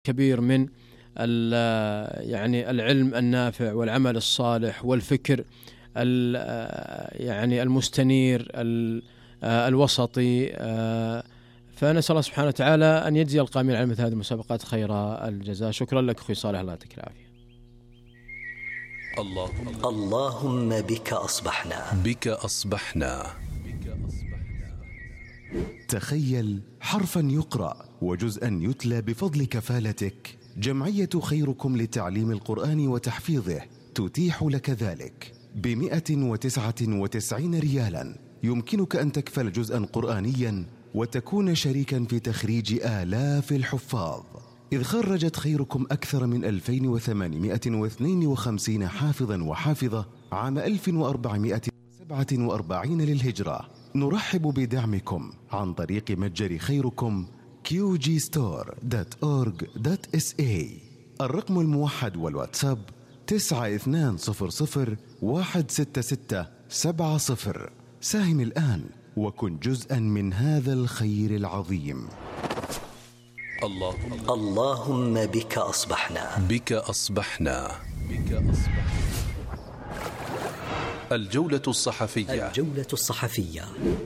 كبير من يعني العلم النافع والعمل الصالح والفكر يعني المستنير الوسطي. فنسأل الله سبحانه وتعالى أن يجزي القائمين على مثل هذه المسابقات خير الجزاء. شكرا لك أخوي صالح، الله يعطيك العافية. اللهم بك أصبحنا. تخيل حرفا يقرأ وجزءا يتلى بفضل كفالتك. جمعية خيركم لتعليم القرآن وتحفيظه تتيح لك ذلك ب199 ريالا. يمكنك أن تكفل جزءا قرآنيا وتكون شريكا في تخريج آلاف الحفاظ، إذ خرجت خيركم أكثر من 2852 حافظا وحافظة عام 1447 للهجرة. نرحب بدعمكم عن طريق متجر خيركم qgstore.org.sa. الرقم الموحد والواتساب 9200166770. ساهم الآن وكن جزءا من هذا الخير العظيم. اللهم بك أصبحنا. الجولة الصحفية.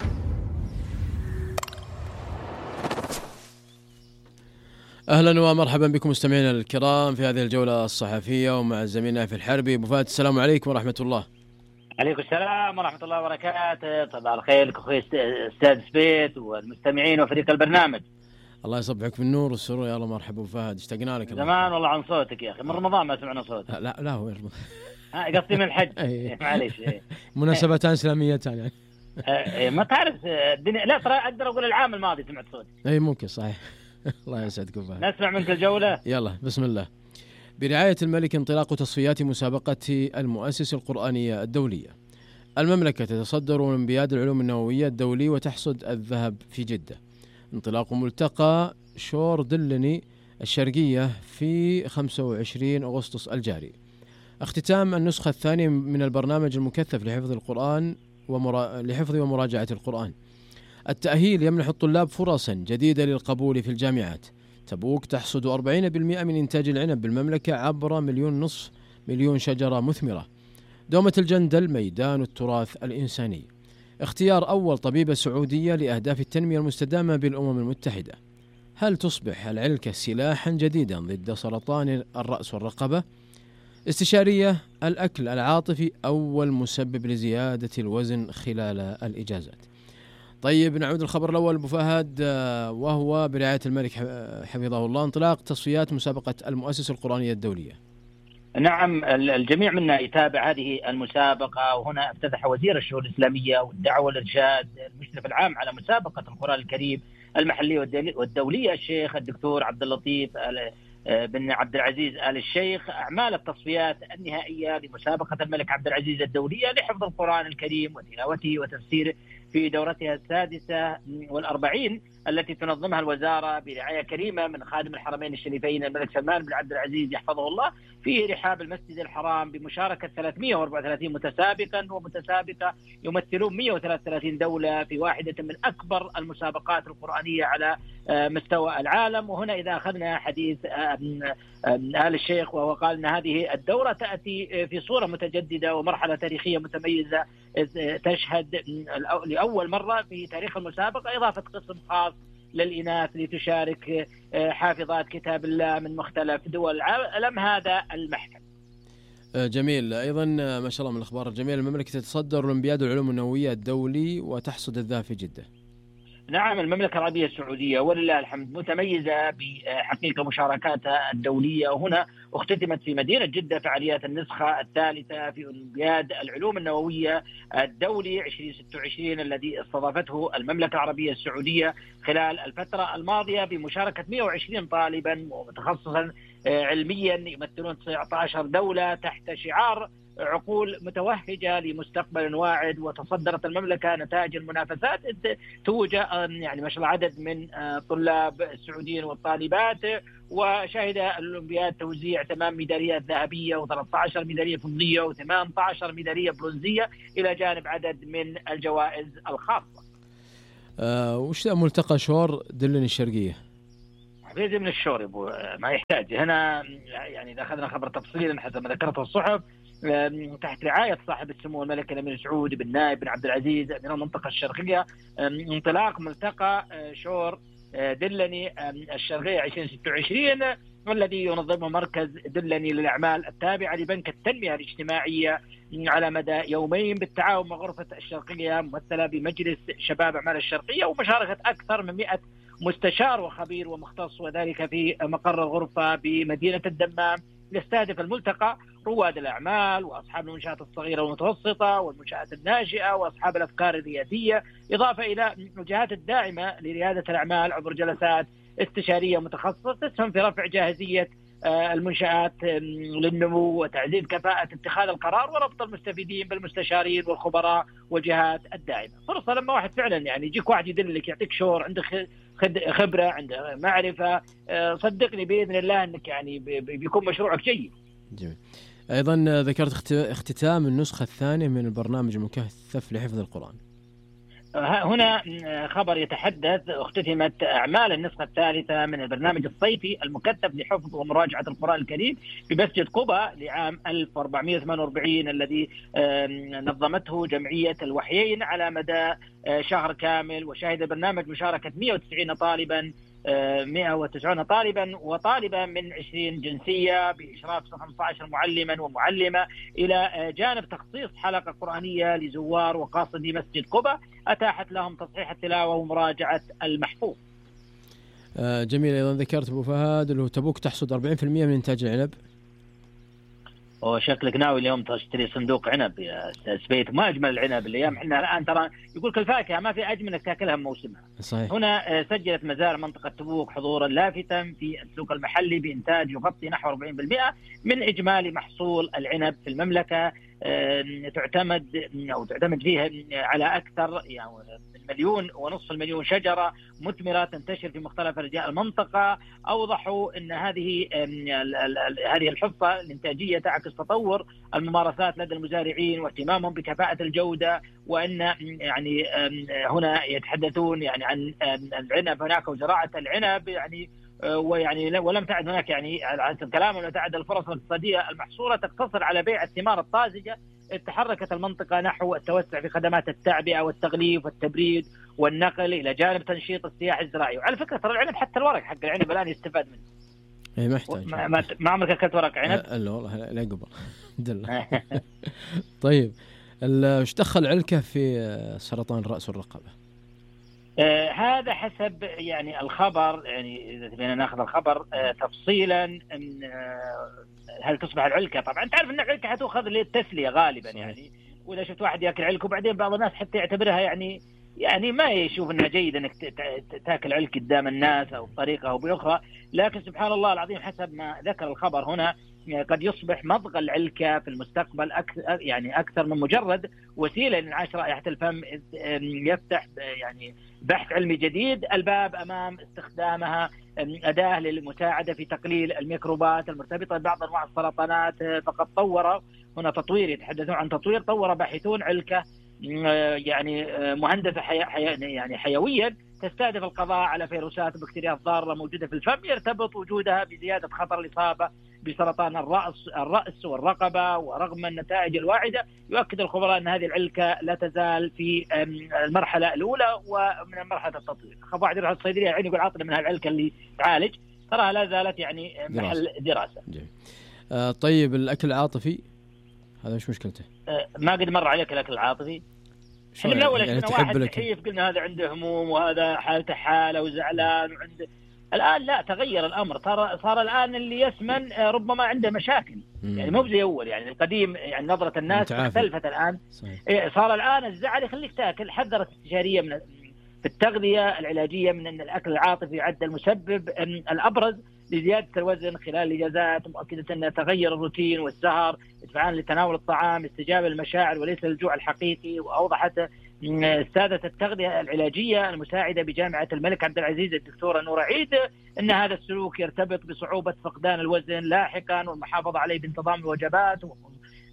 أهلا ومرحبا بكم مستمعينا الكرام في هذه الجولة الصحفية، ومع زميلنا في الحربي أبو فهد. السلام عليكم ورحمة الله. عليكم السلام ورحمة الله وبركاته. طبعا الخير أخوي أستاذ سبيت والمستمعين وفريق البرنامج. الله يصبحك بالنور والسرور. يا الله مرحبا أبو فهد، اشتقنا لك زمان والله عن صوتك يا أخي، من رمضان ما سمعنا صوتك. لا هو يرمض. قصدي من الحج. معليش. مناسبتان إسلاميتان يعني. ما تعرف الدنيا. لا ترى أقدر أقول العام الماضي سمعت صوتي. أي ممكن صحيح. الله يسعدك أبو فهد. نسمع منك الجولة. يلا بسم الله. برعاية الملك انطلاق تصفيات مسابقة المؤسسة القرآنية الدولية. المملكة تتصدر أولمبياد العلوم النووية الدولي وتحصد الذهب في جدة. انطلاق ملتقى شور دلني الشرقية في 25 أغسطس الجاري. اختتام النسخة الثانية من البرنامج المكثف لحفظ القرآن لحفظ ومراجعة القرآن. التأهيل يمنح الطلاب فرصا جديدة للقبول في الجامعات. تبوك تحصد 40% من إنتاج العنب بالمملكة عبر 1.5 مليون شجرة مثمرة. دومة الجندل ميدان التراث الإنساني. اختيار أول طبيبة سعودية لأهداف التنمية المستدامة بالأمم المتحدة. هل تصبح العلكة سلاحا جديدا ضد سرطان الرأس والرقبة؟ استشارية الأكل العاطفي أول مسبب لزيادة الوزن خلال الإجازات. طيب نعود الخبر الأول أبو فهد، وهو برعاية الملك حفظه الله انطلاق تصفيات مسابقة المؤسسة القرآنية الدولية. نعم، الجميع منا يتابع هذه المسابقة، وهنا افتتح وزير الشؤون الإسلامية والدعوة والإرشاد المشرف العام على مسابقة القرآن الكريم المحلية والدولية الشيخ الدكتور عبد اللطيف بن عبد العزيز آل الشيخ أعمال التصفيات النهائية لمسابقة الملك عبد العزيز الدولية لحفظ القرآن الكريم وتلاوته وتفسيره في دورتها 46 التي تنظمها الوزارة برعاية كريمة من خادم الحرمين الشريفين الملك سلمان بن عبد العزيز يحفظه الله في رحاب المسجد الحرام، بمشاركة 334 متسابقا ومتسابقة يمثلون 133 دولة في واحدة من أكبر المسابقات القرآنية على مستوى العالم. وهنا إذا أخذنا حديث آل الشيخ وهو قال أن هذه الدورة تأتي في صورة متجددة ومرحلة تاريخية متميزة، تشهد لأول مرة في تاريخ المسابقة إضافة قسم خاص للإناث لتشارك حافظات كتاب الله من مختلف دول العالم. هذا المحفل جميل. أيضا ما شاء الله من الأخبار الجميلة، المملكة تتصدر أولمبياد العلوم النووية الدولي وتحصد الذهب في جدة. نعم، المملكة العربية السعودية ولله الحمد متميزة بحقيقة مشاركاتها الدولية، وهنا اختتمت في مدينة جدة فعاليات النسخة الثالثة في أولمبياد العلوم النووية الدولي 2026 الذي استضافته المملكة العربية السعودية خلال الفترة الماضية بمشاركة 120 طالبا ومتخصصا علميا يمثلون 19 دولة تحت شعار عقول متوهجة لمستقبل واعد. وتصدرت المملكة نتائج المنافسات، توج يعني ما شاء الله عدد من طلاب السعوديين والطالبات، وشهد الأولمبياد توزيع 8 ميداليات ذهبية و13 ميدالية فضية و18 ميدالية برونزية إلى جانب عدد من الجوائز الخاصة. وش ملتقى شور دلني الشرقية؟ التحفيز من الشورى ما يحتاج هنا. يعني إذا أخذنا خبر تفصيلا حسب ما ذكرته الصحف تحت رعاية صاحب السمو الملك الأمير سعود بن نايف بن عبد العزيز أمير المنطقة الشرقية انطلاق ملتقى شور دلني الشرقية 2026 والذي ينظمه مركز دلني للأعمال التابعة لبنك التنمية الاجتماعية على مدى يومين بالتعاون مع غرفة الشرقية ممثلة بمجلس شباب أعمال الشرقية ومشاركة أكثر من 100 مستشار وخبير ومختص، وذلك في مقر الغرفة بمدينة الدمام. يستهدف الملتقى رواد الأعمال وأصحاب المنشآت الصغيرة والمتوسطة والمنشآت الناشئة وأصحاب الأفكار الريادية، إضافة إلى الجهات الداعمة لريادة الأعمال عبر جلسات استشارية متخصصة تسهم في رفع جاهزية المنشآت للنمو وتعزيز كفاءة اتخاذ القرار وربط المستفيدين بالمستشارين والخبراء والجهات الداعمة. فرصة لما واحد فعلا يعني يجيك واحد يدلك يعطيك شور، عنده خبرة، عنده معرفة، صدقني بإذن الله أنك يعني بيكون مشروعك جيد. جميل. أيضا ذكرت اختتام النسخة الثانية من البرنامج المكثف لحفظ القرآن. هنا خبر يتحدث اختتمت أعمال النسخة الثالثة من البرنامج الصيفي المكثف لحفظ ومراجعة القرآن الكريم بمسجد قباء لعام 1448 الذي نظمته جمعية الوحيين على مدى شهر كامل، وشهد البرنامج مشاركة 190 طالبا 190 طالبا وطالبة من 20 جنسية بإشراف 15 معلما ومعلمة، إلى جانب تخصيص حلقة قرآنية لزوار وقاصدي مسجد قباء أتاحت لهم تصحيح التلاوة ومراجعة المحفوظ. جميل. أيضا ذكرت أبو فهد اللي هو تبوك تحصد 40% من إنتاج العنب. وشكلك ناوي اليوم تشتري صندوق عنب يا أستاذ سبيت. ما أجمل العنب الأيام، إحنا الآن ترى يقول كل فاكهة ما في أجمل إنك تأكلها بموسمها. صحيح. هنا سجلت مزارع منطقة تبوك حضورا لافتا في السوق المحلي بإنتاج يغطي نحو 40% من إجمالي محصول العنب في المملكة. تعتمد فيها على أكثر يعني 1.5 مليون شجرة مثمرة تنتشر في مختلف أرجاء المنطقة. أوضحوا أن هذه الحصة الإنتاجية تعكس تطور الممارسات لدى المزارعين واهتمامهم بكفاءة الجودة، وأن يعني هنا يتحدثون يعني عن العنب هناك وزراعة العنب يعني ويعني ولم تعد هناك يعني على حسب كلامهم لا تعد الفرص الاقتصادية المحصورة تقتصر على بيع الثمار الطازجة. تحركت المنطقة نحو التوسع في خدمات التعبئة والتغليف والتبريد والنقل إلى جانب تنشيط السياحة الزراعية. وعلى فكرة ترى العنب حتى الورق حق العنب الآن يستفاد منه. ما يحتاج. ما عمرك أكلت ورق عنب؟ لا والله لا قبل. دلله. طيب ايش دخل علكة في سرطان الرأس والرقبة؟ هذا حسب يعني الخبر، يعني إذا تبينا ناخذ الخبر تفصيلا. هل تصبح العلكة؟ طبعا أنت عارف أن العلكة حتأخذ للتسلية غالبا يعني، وإذا شفت واحد يأكل علكة وبعدين بعض الناس حتى يعتبرها يعني ما يشوف أنها جيدة أنك تأكل علكة قدام الناس أو بطريقة أو بأخرى، لكن سبحان الله العظيم حسب ما ذكر الخبر هنا قد يصبح مضغ العلكة في المستقبل أكثر من مجرد وسيلة لانعاش رائحة الفم، يفتح يعني بحث علمي جديد الباب أمام استخدامها أداة للمساعدة في تقليل الميكروبات المرتبطة ببعض أنواع السرطانات. فقد طور هنا تطوير، يتحدثون عن تطوير طور باحثون علكة يعني مهندسة يعني حيويا تستهدف القضاء على فيروسات وبكتيريات ضارة موجودة في الفم، يرتبط وجودها بزيادة خطر الإصابة بسرطان الرأس والرقبة. ورغم النتائج الواعدة يؤكد الخبراء أن هذه العلكة لا تزال في المرحلة الأولى ومن مرحلة التطوير. خاف واحد يروح الصيدلية يعني يقول عطنا من هالعلكة اللي تعالج، تراها لا زالت يعني محل دراسة. طيب الأكل العاطفي هذا مش مشكلته؟ ما قد مر عليك الأكل العاطفي؟ احنا من اول يعني واحد كيف قلنا هذا عنده هموم وهذا حالته حاله وزعلان وعنده. الان لا، تغير الامر، صار الان اللي يسمن ربما عنده مشاكل يعني مو زي اول. يعني القديم يعني نظره الناس اختلفت الان. صحيح. صار الان الزعل يخليك تاكل. حذرت استشاريه من في التغذيه العلاجيه من ان الاكل العاطفي يعد المسبب الابرز لزيادة الوزن خلال الإجازات، مؤكدة أن تغير الروتين والسهر يدفعان لتناول الطعام استجابة للمشاعر وليس للجوع الحقيقي. وأوضحت سادة التغذية العلاجية المساعدة بجامعة الملك عبد العزيز الدكتورة نورة عيد أن هذا السلوك يرتبط بصعوبة فقدان الوزن لاحقا والمحافظة عليه بانتظام الوجبات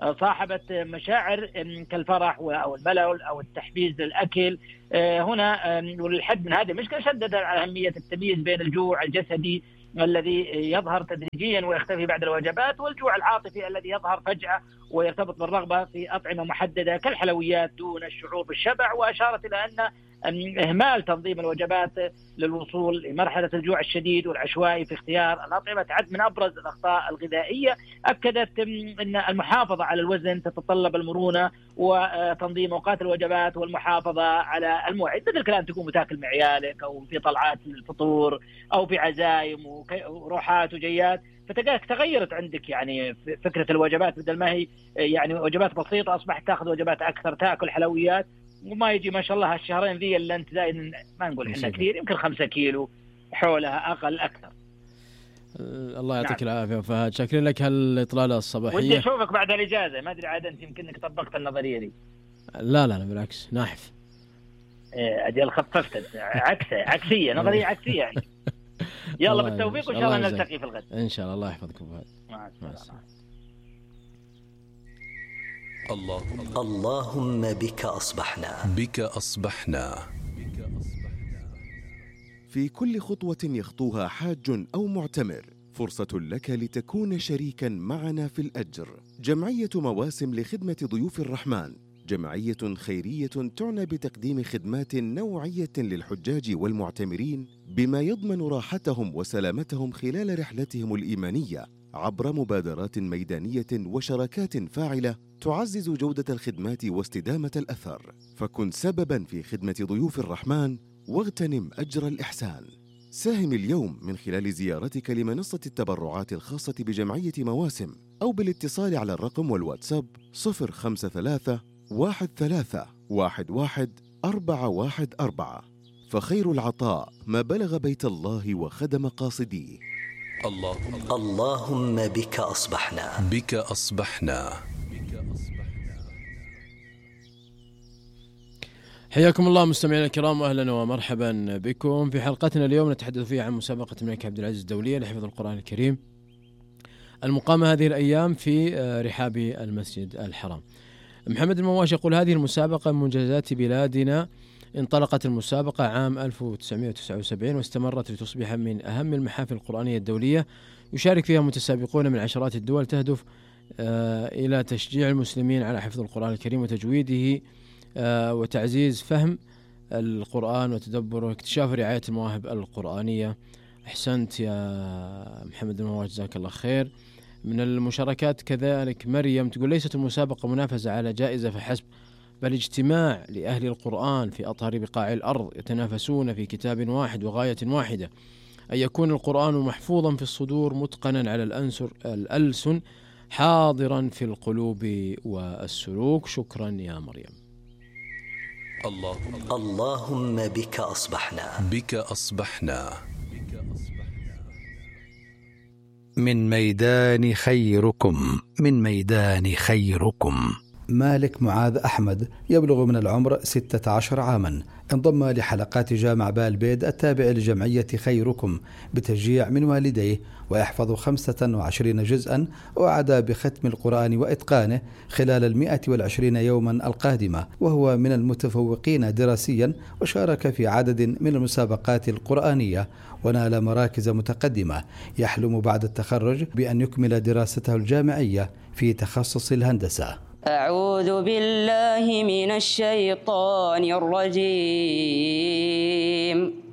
صاحبة مشاعر كالفرح أو الملل أو التحفيز للأكل. هنا وللحد من هذه المشكلة شدد على أهمية التمييز بين الجوع الجسدي الذي يظهر تدريجيا ويختفي بعد الوجبات، والجوع العاطفي الذي يظهر فجأة ويرتبط بالرغبة في أطعمة محددة كالحلويات دون الشعور بالشبع. وأشارت إلى أن إهمال تنظيم الوجبات للوصول لمرحلة الجوع الشديد والعشوائي في اختيار الأطعمة تعد من أبرز الأخطاء الغذائية. أكدت أن المحافظة على الوزن تتطلب المرونة وتنظيم أوقات الوجبات والمحافظة على الموعد، مثل الكلام تكون متاكل مع عيالك أو في طلعات الفطور أو في عزايم وروحات وجيات، فتغيرت عندك يعني فكرة الوجبات، بدل ما هي يعني وجبات بسيطة أصبحت تأخذ وجبات أكثر، تأكل حلويات وما يجي ما شاء الله هالشهرين ذي اللي أنت زايد، ما نقول إحنا كثير، يمكن 5 كيلو حولها أقل أكثر. الله يعطيك العافية فهد، شاكرين لك هالإطلالة الصباحية. ودي أشوفك بعد الإجازة، ما أدري عاد أنت يمكنك طبقت النظرية دي. لا بالعكس ناحف. أجل خففت عكسية نظرية عكسية يعني. يلا بالتوفيق وإن شاء الله نلتقي في الغد. إن شاء الله. الله يحفظكم فهد. مع السلامة. اللهم بك أصبحنا. بك أصبحنا. في كل خطوة يخطوها حاج أو معتمر فرصة لك لتكون شريكا معنا في الأجر. جمعية مواسم لخدمة ضيوف الرحمن جمعية خيرية تعنى بتقديم خدمات نوعية للحجاج والمعتمرين بما يضمن راحتهم وسلامتهم خلال رحلتهم الإيمانية عبر مبادرات ميدانية وشراكات فاعلة تعزز جودة الخدمات واستدامة الأثر. فكن سبباً في خدمة ضيوف الرحمن واغتنم أجر الإحسان. ساهم اليوم من خلال زيارتك لمنصة التبرعات الخاصة بجمعية مواسم أو بالاتصال على الرقم والواتساب 053 13 11 414. فخير العطاء ما بلغ بيت الله وخدم قاصديه. اللهم بك أصبحنا. بك أصبحنا. حياكم الله مستمعينا الكرام، واهلا ومرحبا بكم في حلقتنا اليوم نتحدث فيها عن مسابقة الملك عبد العزيز الدولية لحفظ القرآن الكريم المقامة هذه الأيام في رحاب المسجد الحرام. محمد المواش يقول: هذه المسابقة من منجزات بلادنا، انطلقت المسابقة عام 1979 واستمرت لتصبح من أهم المحافل القرآنية الدولية يشارك فيها متسابقون من عشرات الدول، تهدف إلى تشجيع المسلمين على حفظ القرآن الكريم وتجويده وتعزيز فهم القرآن وتدبره واكتشاف رعاية المواهب القرآنية. أحسنت يا محمد المواج، جزاك الله خير. من المشاركات كذلك مريم تقول: ليست المسابقة منافسة على جائزة فحسب، بل اجتماع لأهل القرآن في أطهر بقاع الأرض يتنافسون في كتاب واحد وغاية واحدة، أن يكون القرآن محفوظا في الصدور متقنا على الألسن حاضرا في القلوب والسلوك. شكرا يا مريم. اللهم بك أصبحنا. بك أصبحنا. من ميدان خيركم. من ميدان خيركم. مالك معاذ أحمد يبلغ من العمر 16 عاما، انضم لحلقات جامع بالبيد التابع لجمعية خيركم بتشجيع من والديه، ويحفظ 25 جزءا، وعد بختم القرآن وإتقانه خلال 120 يوما القادمة، وهو من المتفوقين دراسيا، وشارك في عدد من المسابقات القرآنية ونال مراكز متقدمة. يحلم بعد التخرج بأن يكمل دراسته الجامعية في تخصص الهندسة. أعوذ بالله من الشيطان الرجيم.